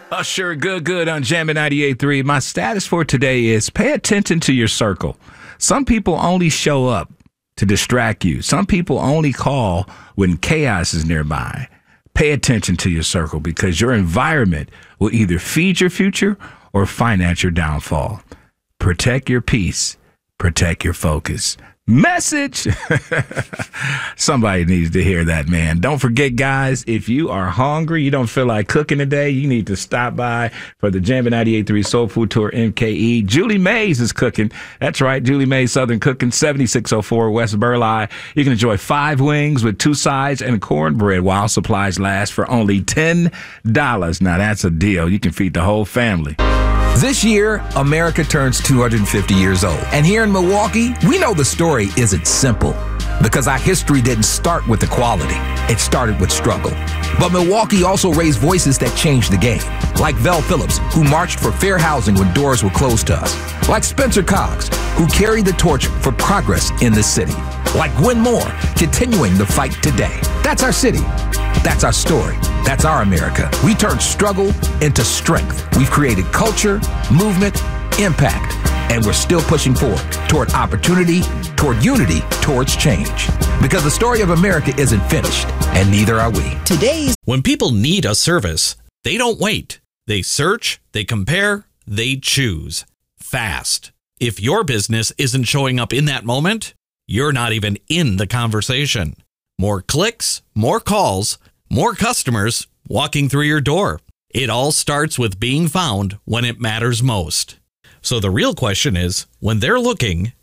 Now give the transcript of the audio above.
Sure, good on Jammin' 98.3. My status for today is pay attention to your circle. Some people only show up to distract you. Some people only call when chaos is nearby. Pay attention to your circle because your environment will either feed your future or finance your downfall. Protect your peace. Protect your focus. Message. Somebody needs to hear that, man. Don't forget, guys, if you are hungry, you don't feel like cooking today, you need to stop by for the Jammin' 98.3 Soul Food Tour MKE. Julie Mays is cooking. That's right, Julie Mays Southern Cooking, 7604 West Burleigh. You can enjoy 5 wings with 2 sides and cornbread while supplies last for only $10. Now, that's a deal. You can feed the whole family. This year, America turns 250 years old. And here in Milwaukee, we know the story isn't simple because our history didn't start with equality. It started with struggle. But Milwaukee also raised voices that changed the game, like Vel Phillips, who marched for fair housing when doors were closed to us, like Spencer Cox, who carried the torch for progress in the city, like Gwen Moore, continuing the fight today. That's our city. That's our story. That's our America. We turned struggle into strength. We've created culture, movement, impact, and we're still pushing forward toward opportunity, toward unity, towards change. Because the story of America isn't finished, and neither are we. When people need a service, they don't wait. They search, they compare, they choose. Fast. If your business isn't showing up in that moment, you're not even in the conversation. More clicks, more calls, more customers walking through your door. It all starts with being found when it matters most. So the real question is, when they're looking,